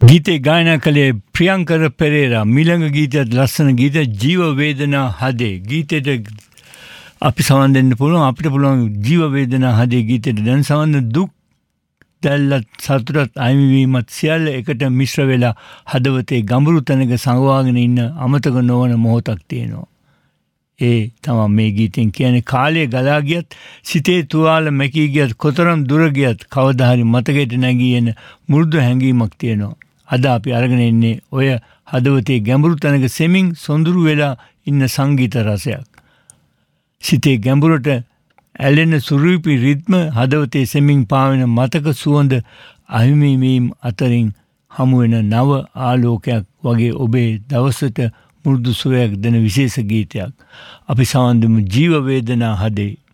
ගීතේ ගායනා කළේ ප්‍රියංකර පෙරේරා. මිලඟ ගීතයත් ලස්සන ගීත ජීව වේදනා හදේ. ගීතයට අපි සවන් දෙන්න පුළුවන්, අපිට පුළුවන් ජීව වේදනා හදේ ගීතයට දැන් සවන් දුක් දැල්ලත් සතුටත් අයිමිවීමත් සියල්ල එකට මිශ්‍ර වෙලා හදවතේ ගඹුරු තැනක සංවාගෙන ඉන්න අමතක නොවන මොහොතක් තියෙනවා. ඒ තමයි මේ ගීතෙන් කියන්නේ. කාලය ගලා ගියත් සිතේ තුවාල මැකී ගියත් කොතරම් දුර ගියත් කවදා හරි මතකයට නැගී එන මෘදු හැඟීමක් තියෙනවා. අද අපි අරගෙන ඉන්නේ ඔය හදවතේ ගැඹුරු තැනක සෙමින් සොඳුරු වෙලා ඉන්න සංගීත රසයක්. සිතේ ගැඹුරට ඇලෙන සුරූපී රිද්ම හදවතේ සෙමින් පාවෙන මතක සුවඳ අහිමිවීම අතරින් හමුවෙන නව ආලෝකයක් වගේ ඔබේ දවසට මුරුදු සුවයක් දෙන විශේෂ ගීතයක්. අපි සවන් දෙමු ජීව වේදනා හදේ.